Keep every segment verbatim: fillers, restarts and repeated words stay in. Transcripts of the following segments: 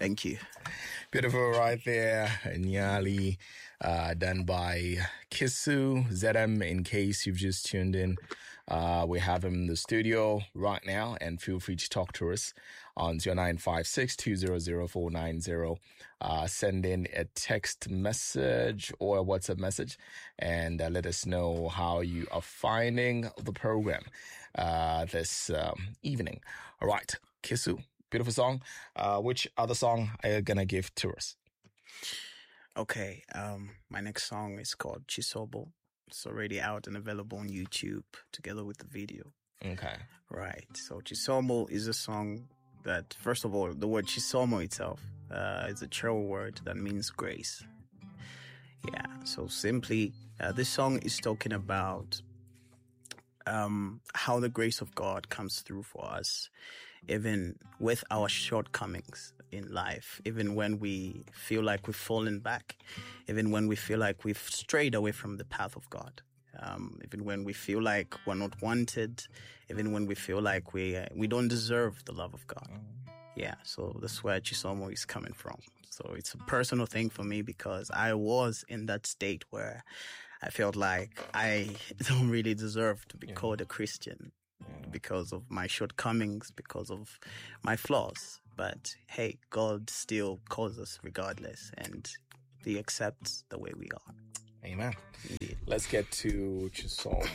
Thank you. Beautiful right there. Nyali, uh, done by Kisu, Z M, in case you've just tuned in. Uh, we have him in the studio right now, and feel free to talk to us on zero nine five six, two zero zero, four nine zero. Uh, send in a text message or a WhatsApp message and uh, let us know how you are finding the program uh, this um, evening. All right, Kisu, beautiful song. Uh, which other song are you going to give to us? Okay, um, my next song is called Chisobo. It's already out and available on YouTube together with the video. Okay. Right. So Chisomo is a song that, first of all, the word Chisomo itself uh, is a Chero word that means grace. Yeah. So simply, uh, this song is talking about um, how the grace of God comes through for us, even with our shortcomings in life, even when we feel like we've fallen back, even when we feel like we've strayed away from the path of God, um, even when we feel like we're not wanted, even when we feel like we uh, we don't deserve the love of God. Yeah, so that's where Chisomo is coming from. So it's a personal thing for me because I was in that state where I felt like I don't really deserve to be yeah. called a Christian yeah. because of my shortcomings, because of my flaws. But hey, God still calls us regardless, and He accepts the way we are. Amen. Indeed. Let's get to Chisomo.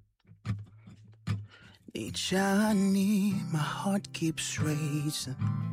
Each journey, my heart keeps racing.